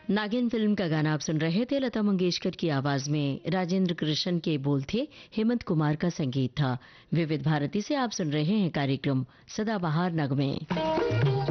नागिन फिल्म का गाना आप सुन रहे थे। लता मंगेशकर की आवाज में राजेंद्र कृष्ण के बोल थे, हेमंत कुमार का संगीत था। विविध भारती से आप सुन रहे हैं कार्यक्रम सदाबहार नगमे।